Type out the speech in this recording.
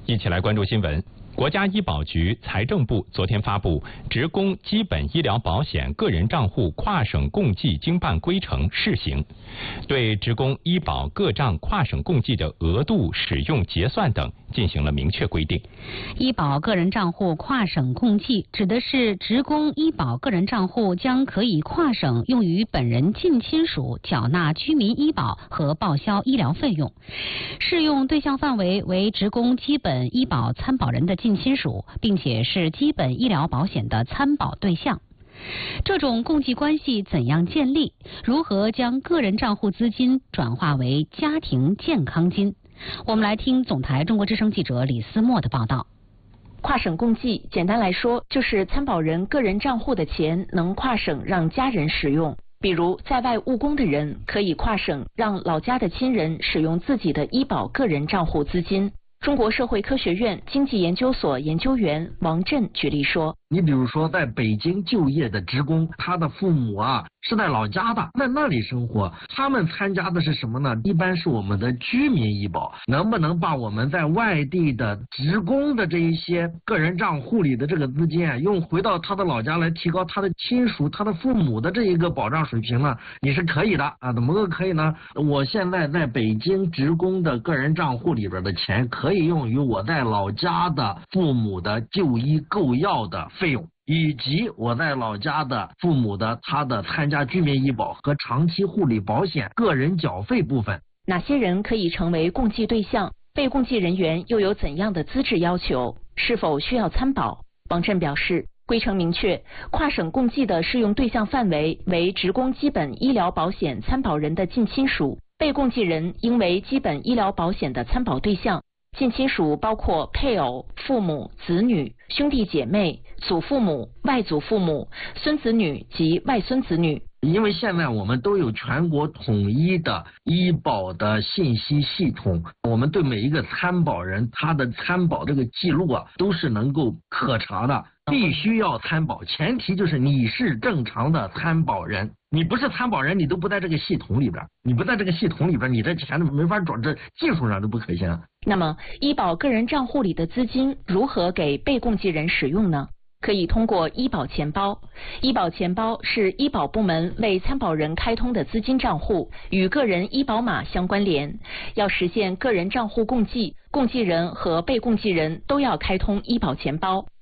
一起来关注新闻。国家医保局、财政部昨天发布职工基本医疗保险个人账户跨省共计经办规程试行，对职工医保个账跨省共计的额度、使用、结算等进行了明确规定。 医保个人账户跨省共计指的是职工医保个人账户将可以跨省用于本人近亲属缴纳居民医保和报销医疗费用，适用对象范围为职工基本医保参保人的近亲属，并且是基本医疗保险的参保对象。这种共计关系怎样建立？如何将个人账户资金转化为家庭健康金？我们来听总台中国之声记者李思墨的报道。 跨省共计，简单来说就是参保人个人账户的钱能跨省让家人使用。比如在外务工的人可以跨省让老家的亲人使用自己的医保个人账户资金。中国社会科学院经济研究所研究员王震举例说， 你比如说在北京就业的职工，他的父母是在老家的，在那里生活，他们参加的是什么呢？一般是我们的居民医保，能不能把我们在外地的职工的这一些个人账户里的这个资金用回到他的老家来提高他的亲属、他的父母的这一个保障水平呢？你是可以的怎么个可以呢？我现在在北京职工的个人账户里边的钱可以用于我在老家的父母的就医购药的费用，以及我在老家的父母的他的参加居民医保和长期护理保险个人缴费部分。 哪些人可以成为共计对象？被共计人员又有怎样的资质要求？是否需要参保？王震表示，规程明确，跨省共计的适用对象范围为职工基本医疗保险参保人的近亲属，被共计人应为基本医疗保险的参保对象。近亲属包括配偶、父母、子女、兄弟姐妹、祖父母、外祖父母、孙子女及外孙子女。 因为现在我们都有全国统一的医保的信息系统，我们对每一个参保人他的参保这个记录都是能够可查的，必须要参保，前提就是你是正常的参保人，你不是参保人，你都不在这个系统里边，你不在这个系统里边，你这钱没法转，这技术上都不可行。 那么医保个人账户里的资金如何给被共计人使用呢？可以通过医保钱包。医保钱包是医保部门为参保人开通的资金账户，与个人医保码相关联。要实现个人账户共计，共计人和被共计人都要开通医保钱包。